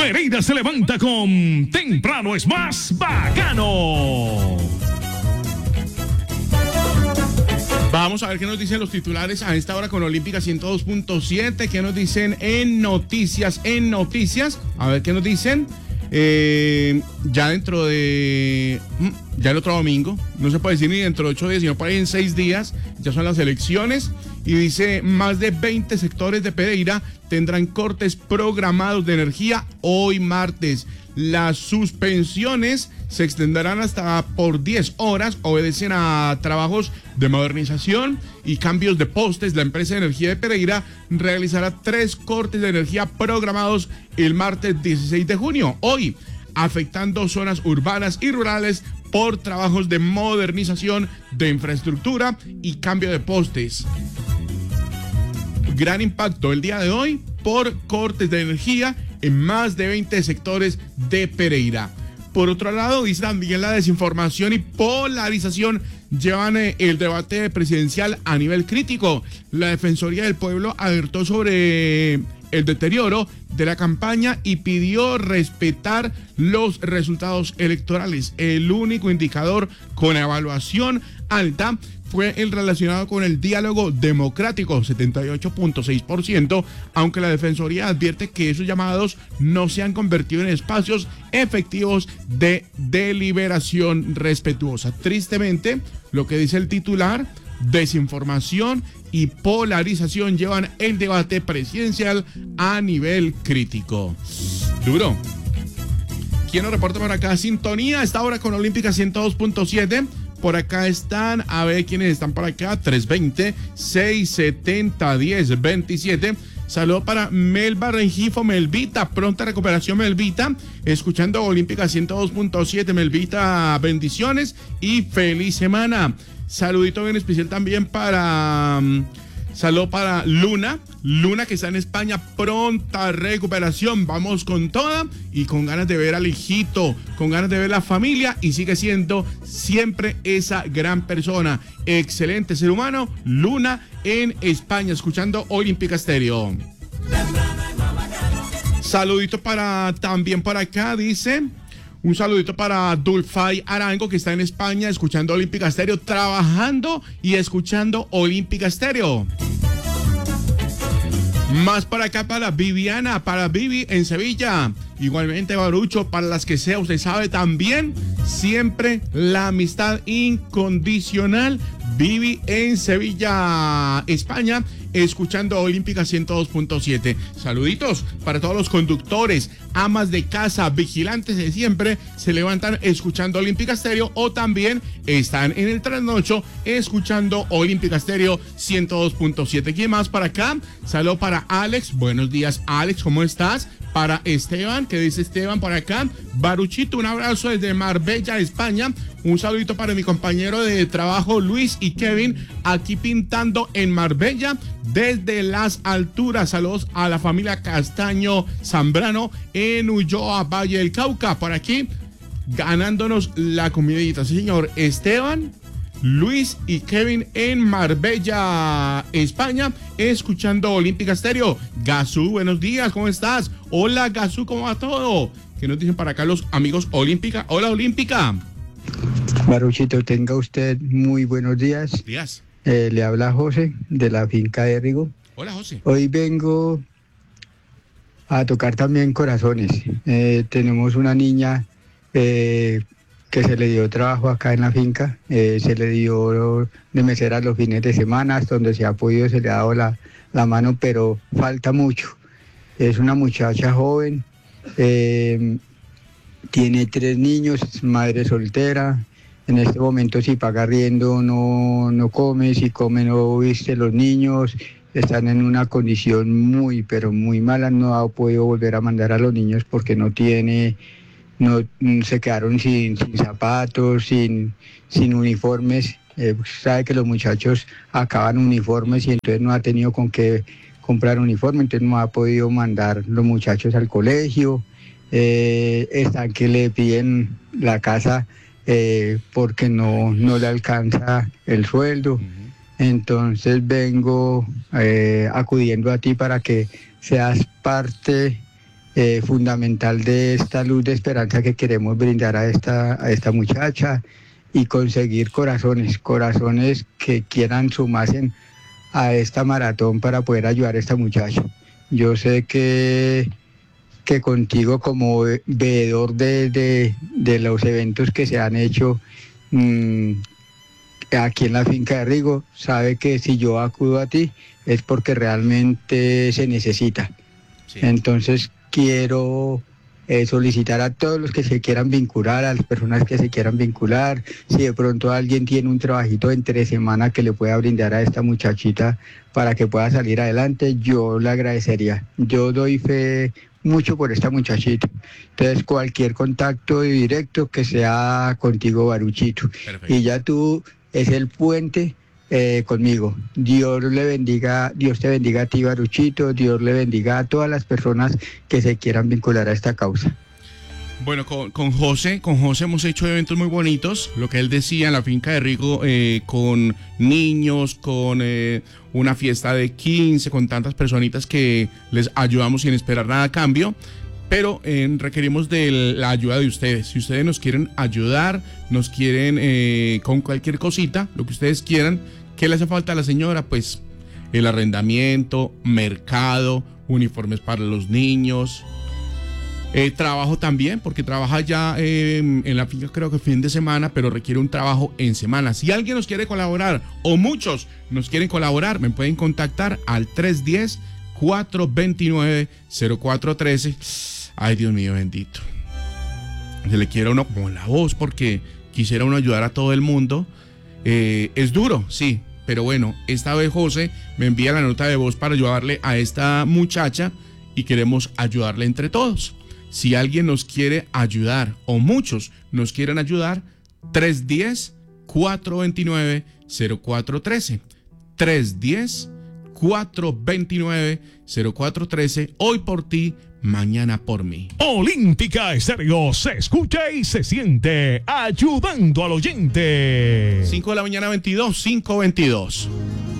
Pereira se levanta con Temprano es más bacano. Vamos a ver qué nos dicen los titulares a esta hora con Olímpica 102.7. ¿Qué nos dicen en noticias? A ver qué nos dicen. Ya dentro de... Ya el otro domingo, no se puede decir ni dentro de 8 días, sino por ahí en 6 días, ya son las elecciones. Y dice, más de 20 sectores de Pereira tendrán cortes programados de energía hoy martes. Las suspensiones se extenderán hasta por 10 horas, obedecen a trabajos de modernización y cambios de postes. La empresa de energía de Pereira realizará 3 cortes de energía programados el martes 16 de junio, hoy, afectando zonas urbanas y rurales por trabajos de modernización de infraestructura y cambio de postes. Gran impacto el día de hoy por cortes de energía en más de 20 sectores de Pereira. Por otro lado, dice también la desinformación y polarización llevan el debate presidencial a nivel crítico. La Defensoría del Pueblo alertó sobre el deterioro de la campaña y pidió respetar los resultados electorales. El único indicador con evaluación alta fue el relacionado con el diálogo democrático, 78.6%, aunque la Defensoría advierte que esos llamados no se han convertido en espacios efectivos de deliberación respetuosa. Tristemente, lo que dice el titular, desinformación y polarización llevan el debate presidencial a nivel crítico. Duro. ¿Quién nos reporta por acá? Sintonía a esta hora con Olímpica 102.7. Por acá están, a ver quiénes están por acá, 320-670-1027. Saludo para Melba Rengifo, Melvita, pronta recuperación Melvita, escuchando Olímpica 102.7, Melvita, bendiciones y feliz semana. Saludito bien especial también para... Saludo para Luna que está en España, pronta recuperación, vamos con toda y con ganas de ver al hijito, con ganas de ver la familia y sigue siendo siempre esa gran persona, excelente ser humano, Luna en España, escuchando Olímpica Estéreo. Saludito para también por acá, dice... Un saludito para Dulfay Arango, que está en España, escuchando Olímpica Estéreo, trabajando y escuchando Olímpica Estéreo. Más para acá para Viviana, para Vivi en Sevilla. Igualmente, Barucho, para las que sea, usted sabe también, siempre la amistad incondicional. Vivi en Sevilla, España, escuchando Olímpica 102.7. Saluditos para todos los conductores, amas de casa, vigilantes de siempre, se levantan escuchando Olímpica Estéreo o también están en el trasnocho escuchando Olímpica Estéreo 102.7. ¿Quién más para acá? Saludo para Alex. Buenos días, Alex, ¿cómo estás? Para Esteban, ¿qué dice Esteban por acá? Baruchito, un abrazo desde Marbella, España. Un saludito para mi compañero de trabajo Luis y Kevin, aquí pintando en Marbella desde las alturas. Saludos a la familia Castaño Zambrano en Ulloa, Valle del Cauca. Por aquí, ganándonos la comidita. Sí, señor. Esteban, Luis y Kevin en Marbella, España, escuchando Olímpica Estéreo. Gazú, buenos días, ¿cómo estás? Hola, Gazú, ¿cómo va todo? ¿Qué nos dicen para acá los amigos Olímpica? Hola, Olímpica. Baruchito, tenga usted muy buenos días. Días. Le habla José de la finca de Rigo. Hola, José. Hoy vengo a tocar también corazones. Tenemos una niña que se le dio trabajo acá en la finca, se le dio de mesera los fines de semana, hasta donde se ha podido se le ha dado la mano, pero falta mucho. Es una muchacha joven, tiene 3 niños, es madre soltera. En este momento si paga arriendo no come, si come no viste los niños, están en una condición muy, pero muy mala, no ha podido volver a mandar a los niños porque no se quedaron sin zapatos, sin uniformes. Sabe que los muchachos acaban uniformes y entonces no ha tenido con qué comprar uniforme, entonces no ha podido mandar los muchachos al colegio. Están que le piden la casa porque no le alcanza el sueldo. Entonces vengo acudiendo a ti para que seas parte fundamental de esta luz de esperanza que queremos brindar a esta muchacha y conseguir corazones que quieran sumarse a esta maratón para poder ayudar a esta muchacha. Yo sé que contigo como veedor de los eventos que se han hecho aquí en la finca de Rigo, sabe que si yo acudo a ti es porque realmente se necesita. Sí. Entonces quiero solicitar a todos los que se quieran vincular, a las personas que se quieran vincular, si de pronto alguien tiene un trabajito entre semana que le pueda brindar a esta muchachita para que pueda salir adelante, yo le agradecería. Yo doy fe mucho por esta muchachita. Entonces cualquier contacto directo que sea contigo, Baruchito. Perfecto. Y ya tú es el puente conmigo. Dios te bendiga a ti, Baruchito, Dios le bendiga a todas las personas que se quieran vincular a esta causa. Bueno, con José hemos hecho eventos muy bonitos, lo que él decía en la finca de Rigo, con niños, con una fiesta de 15, con tantas personitas que les ayudamos sin esperar nada a cambio, pero requerimos de la ayuda de ustedes. Si ustedes nos quieren ayudar, nos quieren con cualquier cosita, lo que ustedes quieran, ¿qué le hace falta a la señora? Pues el arrendamiento, mercado, uniformes para los niños. Trabajo también, porque trabaja ya en la finca creo que fin de semana, pero requiere un trabajo en semana. Si alguien nos quiere colaborar o muchos nos quieren colaborar, me pueden contactar al 310-429-0413. Ay, Dios mío bendito. Se le quiere a uno como la voz porque quisiera uno ayudar a todo el mundo. Es duro, sí, pero bueno, esta vez José me envía la nota de voz para ayudarle a esta muchacha y queremos ayudarle entre todos. Si alguien nos quiere ayudar o muchos nos quieren ayudar, 310-429-0413. 310-429-0413. Hoy por ti, mañana por mí. Olímpica Estéreo se escucha y se siente ayudando al oyente. 5 de la mañana 22, 5:22.